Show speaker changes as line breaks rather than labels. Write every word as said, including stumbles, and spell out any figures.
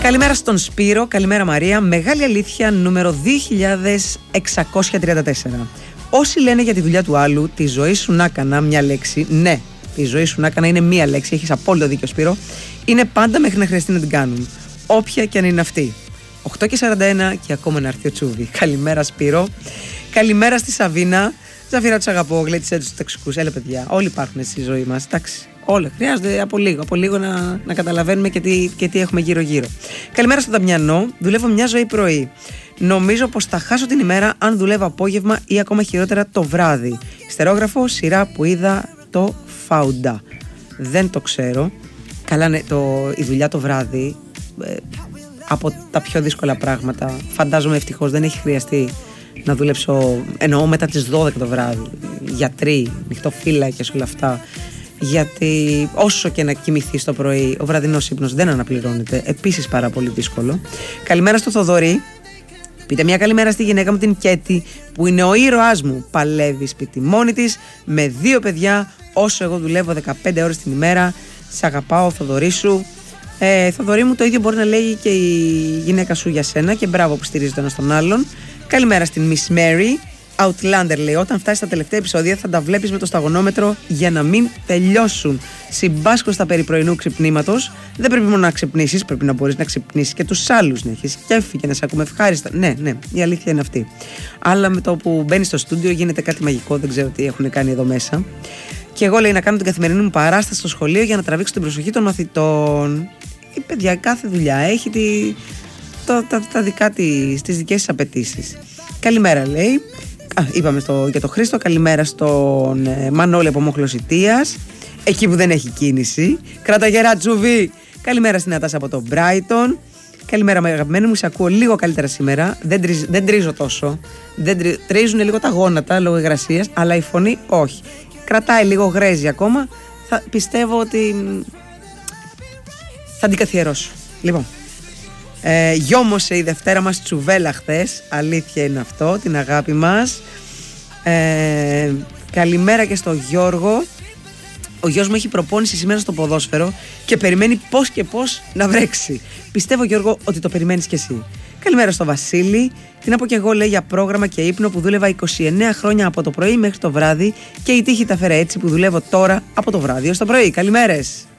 Καλημέρα στον Σπύρο, καλημέρα Μαρία. Μεγάλη αλήθεια νούμερο δύο χιλιάδες εξακόσια τριάντα τέσσερα. Όσοι λένε για τη δουλειά του άλλου, τη ζωή σου να έκανα μια λέξη, ναι, τη ζωή σου να έκανα είναι μία λέξη, έχεις απόλυτο δίκιο Σπύρο, είναι πάντα μέχρι να χρειαστεί να την κάνουν. Όποια και αν είναι αυτή. οκτώ και σαράντα ένα και ακόμα να έρθει ο Τσούβι. Καλημέρα Σπύρο. Καλημέρα στη Σαβίνα. Ζαφίρα, τους αγαπώ, γλέτσε τους ταξικούς. Έλα παιδιά, όλοι υπάρχουν στη ζωή μας. Εντάξει, όλοι. Χρειάζονται από λίγο, από λίγο να, να καταλαβαίνουμε και τι, και τι έχουμε γύρω-γύρω. Καλημέρα στον Δαμιανό. Δουλεύω μια ζωή πρωί. Νομίζω πως θα χάσω την ημέρα αν δουλεύω απόγευμα ή ακόμα χειρότερα το βράδυ. Στερόγραφο, σειρά που είδα το Φάουντα. Δεν το ξέρω. Καλά, ναι, το, η δουλειά το βράδυ ε, από τα πιο δύσκολα πράγματα. Φαντάζομαι ευτυχώς δεν έχει χρειαστεί να δουλέψω, εννοώ μετά τις δώδεκα το βράδυ. Γιατροί, νυχτοφύλακες, όλα αυτά. Γιατί όσο και να κοιμηθείς το πρωί, ο βραδινός ύπνος δεν αναπληρώνεται. Επίσης πάρα πολύ δύσκολο. Καλημέρα στο Θοδωρή. Πείτε μια καλημέρα στη γυναίκα μου την Κέτη, που είναι ο ήρωάς μου. Παλεύει σπίτι μόνη της, με δύο παιδιά, όσο εγώ δουλεύω δεκαπέντε ώρες την ημέρα. Σ' αγαπάω, Θοδωρή σου. Ε, Θοδωρή μου, το ίδιο μπορεί να λέει και η γυναίκα σου για σένα, και μπράβο που στηρίζει το ένα στον άλλον. Καλημέρα στην Miss Mary. Outlander λέει: όταν φτάσει στα τελευταία επεισόδια θα τα βλέπεις με το σταγονόμετρο για να μην τελειώσουν. Συμπάσχω στα περί πρωινού ξυπνήματος. Δεν πρέπει μόνο να ξυπνήσεις, πρέπει να μπορείς να ξυπνήσεις και τους άλλους, να έχεις κέφι και να σε ακούμε ευχάριστα. Ναι, ναι, η αλήθεια είναι αυτή. Αλλά με το που μπαίνεις στο στούντιο γίνεται κάτι μαγικό, δεν ξέρω τι έχουν κάνει εδώ μέσα. Και εγώ λέει να κάνω την καθημερινή μου παράσταση στο σχολείο για να τραβήξω την προσοχή των μαθητών. Η παιδιά, κάθε δουλειά έχει τη, το, τα, τα δικά της, τις δικές της απαιτήσεις. Καλημέρα λέει. Α, είπαμε στο, για τον Χρήστο. Καλημέρα στον ε, Μανώλη από Μοχλωσιτίας, εκεί που δεν έχει κίνηση. Κράτα γερά Τσουβί. Καλημέρα στην Ατάσα από τον Brighton. Καλημέρα με αγαπημένη μου, σε ακούω λίγο καλύτερα σήμερα. Δεν, τρίζ, δεν τρίζω τόσο. Δεν τρι, τρίζουν λίγο τα γόνατα λόγω υγρασίας, αλλά η φωνή όχι. Κρατάει λίγο γρέζι ακόμα. Θα, πιστεύω ότι θα την καθιερώσω. Λοιπόν, ε, γιόμωσε η Δευτέρα μας τσουβέλα χθες. Αλήθεια είναι αυτό, την αγάπη μας. ε, Καλημέρα και στο Γιώργο. Ο γιος μου έχει προπόνηση σήμερα στο ποδόσφαιρο και περιμένει πώς και πώς να βρέξει. Πιστεύω Γιώργο ότι το περιμένεις κι εσύ. Καλημέρα στο Βασίλη. Τι να πω κι εγώ, λέει, για πρόγραμμα και ύπνο που δούλευα είκοσι εννέα χρόνια από το πρωί μέχρι το βράδυ, και η τύχη τα φέρε έτσι που δουλεύω τώρα από το βράδυ ως το πρωί. Καλημέρες.